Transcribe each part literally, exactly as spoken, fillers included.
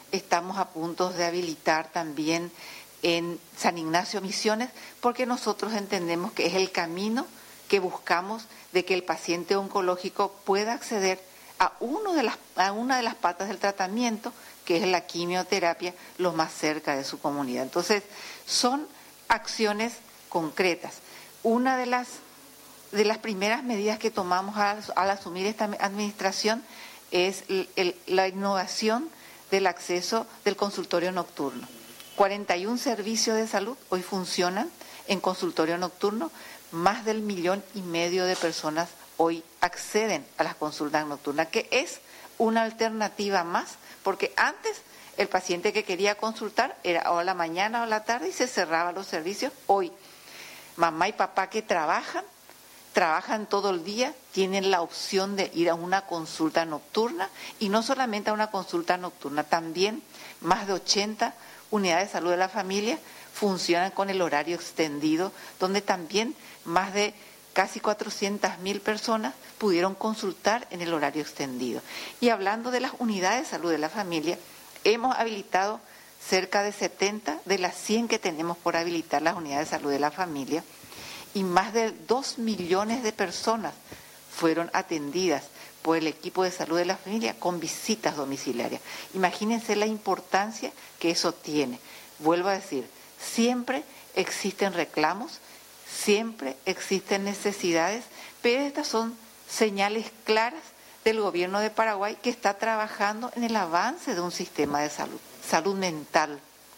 estamos a punto de habilitar también en San Ignacio Misiones, porque nosotros entendemos que es el camino que buscamos de que el paciente oncológico pueda acceder a, uno de las, a una de las patas del tratamiento, que es la quimioterapia, lo más cerca de su comunidad. Entonces, son acciones concretas. Una de las, de las primeras medidas que tomamos al, al asumir esta administración es el, el, la innovación del acceso del consultorio nocturno. cuarenta y un servicios de salud hoy funcionan en consultorio nocturno, más del millón y medio de personas hoy acceden a las consultas nocturnas, que es una alternativa más, porque antes el paciente que quería consultar era o a la mañana o a la tarde y se cerraban los servicios. Hoy, mamá y papá que trabajan, trabajan todo el día, tienen la opción de ir a una consulta nocturna, y no solamente a una consulta nocturna, también más de ochenta unidades de salud de la familia funcionan con el horario extendido, donde también más de casi cuatrocientas mil personas pudieron consultar en el horario extendido. Y hablando de las unidades de salud de la familia, hemos habilitado cerca de setenta de las cien que tenemos por habilitar las unidades de salud de la familia, y más de dos millones de personas fueron atendidas por el equipo de salud de la familia con visitas domiciliarias. Imagínense la importancia que eso tiene. Vuelvo a decir, siempre existen reclamos, siempre existen necesidades, pero estas son señales claras del gobierno de Paraguay, que está trabajando en el avance de un sistema de salud, salud mental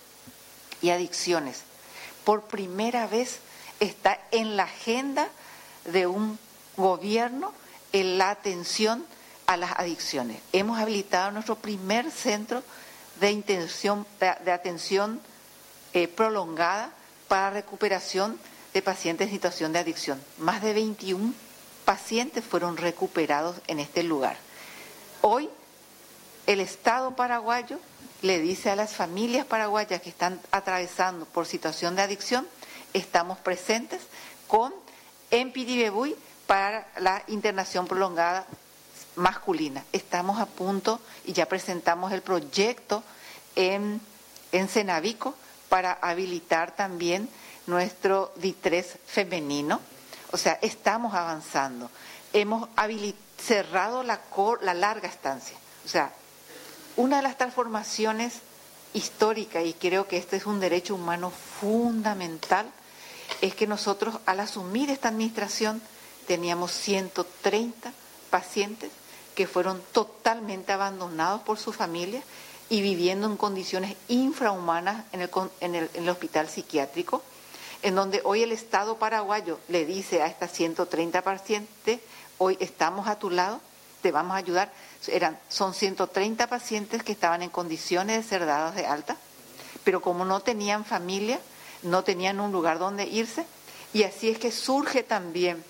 y adicciones. Por primera vez está en la agenda de un gobierno en la atención a las adicciones. Hemos habilitado nuestro primer centro de, intención, de, de atención eh, prolongada para recuperación de pacientes en situación de adicción. Más de veintiún pacientes fueron recuperados en este lugar. Hoy, el Estado paraguayo le dice a las familias paraguayas que están atravesando por situación de adicción: estamos presentes con Empiribebuy para la internación prolongada masculina. Estamos a punto y ya presentamos el proyecto en, en Cenavico para habilitar también nuestro D I tres femenino. O sea, estamos avanzando. Hemos cerrado la, la larga estancia. O sea, una de las transformaciones históricas, y creo que este es un derecho humano fundamental, es que nosotros, al asumir esta administración, teníamos ciento treinta pacientes que fueron totalmente abandonados por su familia y viviendo en condiciones infrahumanas en el, en el, en el hospital psiquiátrico, en donde hoy el Estado paraguayo le dice a estas ciento treinta pacientes: hoy estamos a tu lado, te vamos a ayudar. Eran, son ciento treinta pacientes que estaban en condiciones de ser dados de alta, pero como no tenían familia, no tenían un lugar donde irse, y así es que surge también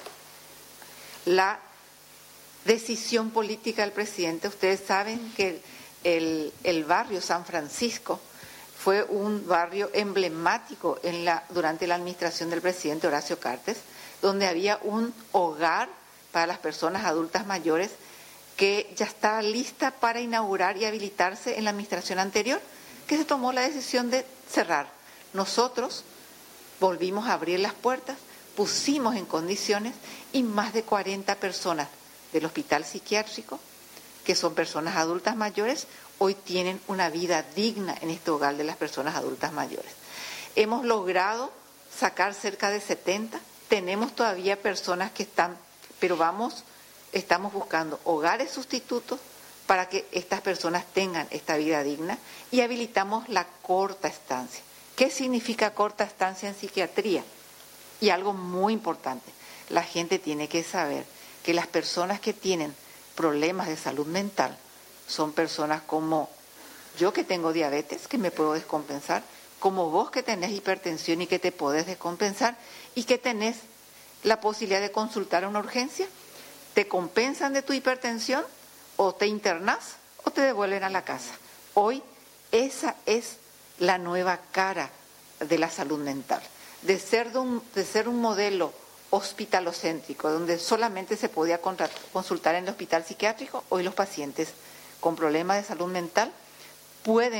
la decisión política del presidente. Ustedes saben que el, el barrio San Francisco fue un barrio emblemático en la, durante la administración del presidente Horacio Cartes, donde había un hogar para las personas adultas mayores que ya estaba lista para inaugurar y habilitarse en la administración anterior, que se tomó la decisión de cerrar. Nosotros volvimos a abrir las puertas, pusimos en condiciones, y más de cuarenta personas del hospital psiquiátrico, que son personas adultas mayores, hoy tienen una vida digna en este hogar de las personas adultas mayores. Hemos logrado sacar cerca de setenta, tenemos todavía personas que están, pero vamos, estamos buscando hogares sustitutos para que estas personas tengan esta vida digna, y habilitamos la corta estancia. ¿Qué significa corta estancia en psiquiatría? Y algo muy importante, la gente tiene que saber que las personas que tienen problemas de salud mental son personas como yo, que tengo diabetes, que me puedo descompensar, como vos, que tenés hipertensión y que te podés descompensar, y que tenés la posibilidad de consultar a una urgencia. Te compensan de tu hipertensión, o te internás o te devuelven a la casa. Hoy esa es la nueva cara de la salud mental, de ser, de un, de ser un modelo hospitalocéntrico, donde solamente se podía consultar en el hospital psiquiátrico. Hoy los pacientes con problemas de salud mental pueden